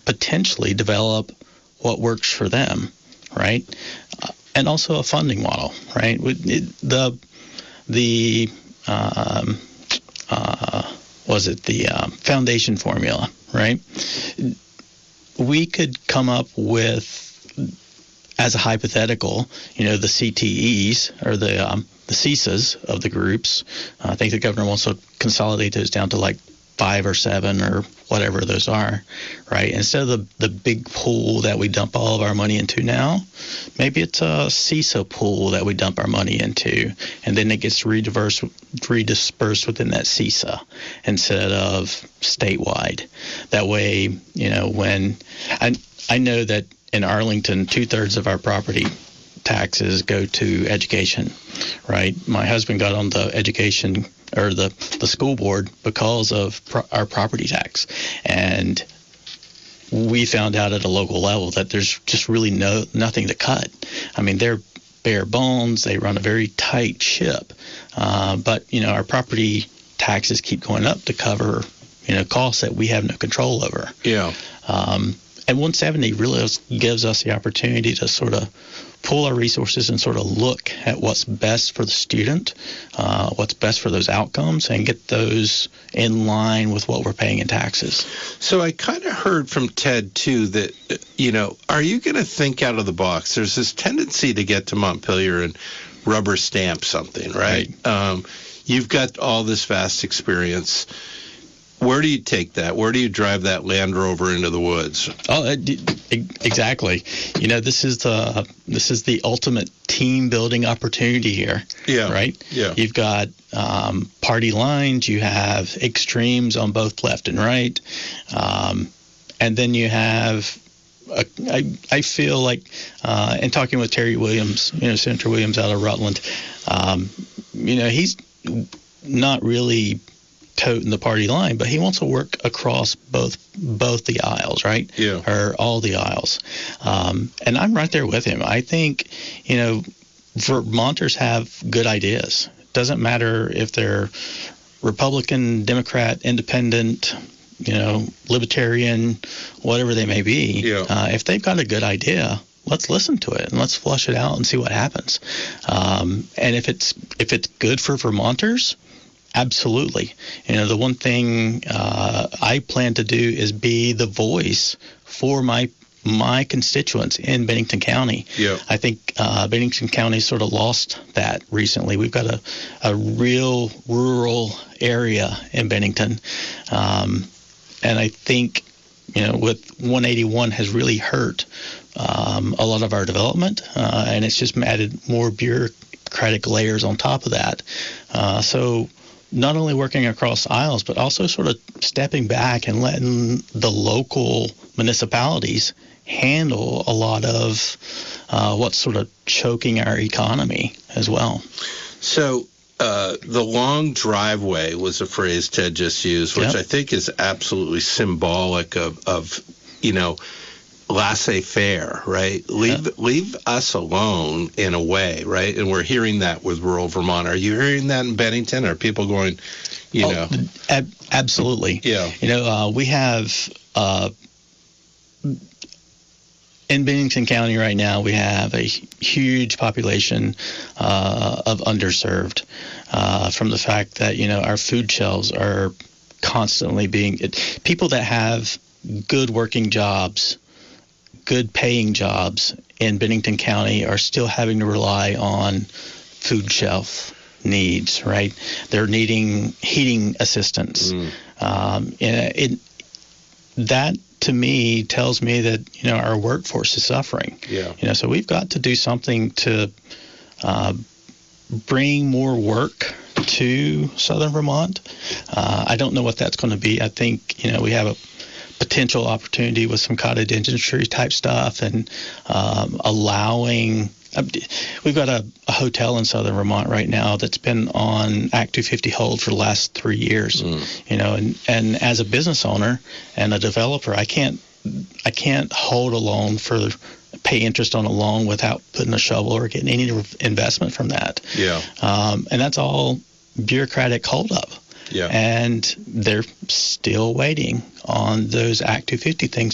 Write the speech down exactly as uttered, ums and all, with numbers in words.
potentially develop what works for them, right? Uh, and also a funding model, right? It, the the um, uh, was it the um, foundation formula, right? We could come up with, as a hypothetical, you know, the C T Es or the um, the C I S As of the groups. Uh, I think the governor wants to consolidate those down to like five or seven or whatever those are, right? Instead of the, the big pool that we dump all of our money into now, maybe it's a C I S A pool that we dump our money into, and then it gets rediverse, redispersed within that C I S A instead of statewide. That way, you know, when I, I know that in Arlington, two-thirds of our property taxes go to education, right? My husband got on the education or the, the school board because of pro- our property tax. And we found out at a local level that there's just really no nothing to cut. I mean, they're bare bones. They run a very tight ship. Uh, but, you know, our property taxes keep going up to cover, you know, costs that we have no control over. Yeah. Um, and one seventy really gives us the opportunity to sort of pull our resources and sort of look at what's best for the student, uh, what's best for those outcomes, and get those in line with what we're paying in taxes. So I kind of heard from Ted, too, that, you know, are you going to think out of the box? There's this tendency to get to Montpelier and rubber stamp something, right? right. Um, you've got all this vast experience. Where do you take that? Where do you drive that Land Rover into the woods? Oh, exactly. You know, this is the this is the ultimate team building opportunity here. Yeah. Right. Yeah. You've got um, party lines. You have extremes on both left and right, um, and then you have. A, I I feel like, uh, in talking with Terry Williams, you know, Senator Williams out of Rutland, um, you know, he's not really toting the party line, but he wants to work across both both the aisles, right? Yeah. Or all the aisles. Um, and I'm right there with him. I think, you know, Vermonters have good ideas. Doesn't matter if they're Republican, Democrat, Independent, you know, Libertarian, whatever they may be. Yeah. Uh, if they've got a good idea, let's listen to it and let's flush it out and see what happens. Um, and if it's if it's good for Vermonters, absolutely. You know, the one thing uh, I plan to do is be the voice for my my constituents in Bennington County. Yeah. I think uh, Bennington County sort of lost that recently. We've got a, a real rural area in Bennington. Um, and I think, you know, with one eighty-one has really hurt um, a lot of our development, uh, and it's just added more bureaucratic layers on top of that. Uh, so not only working across aisles, but also sort of stepping back and letting the local municipalities handle a lot of uh, what's sort of choking our economy as well. So uh, the long driveway was a phrase Ted just used, which yep. I think is absolutely symbolic of, of you know, laissez-faire, right? Leave yep. leave us alone in a way, right? And we're hearing that with rural Vermont. Are you hearing that in Bennington? Are people going, you oh, know? Ab- absolutely. Yeah. You know, uh, we have... Uh, In Bennington County right now, we have a huge population uh, of underserved uh, from the fact that, you know, our food shelves are constantly being it, – people that have good working jobs, good paying jobs in Bennington County are still having to rely on food shelf needs, right? They're needing heating assistance. Mm. Um, it, that – to me, tells me that, you know, our workforce is suffering. Yeah. You know, so we've got to do something to uh, bring more work to Southern Vermont. Uh, I don't know what that's going to be. I think, you know, we have a potential opportunity with some cottage industry type stuff and um, allowing. We've got a, a hotel in Southern Vermont right now that's been on Act two fifty hold for the last three years. Mm. You know, and, and as a business owner and a developer, I can't I can't hold a loan for pay interest on a loan without putting a shovel or getting any investment from that. Yeah. Um, and that's all bureaucratic holdup. Yeah. And they're still waiting on those Act two fifty things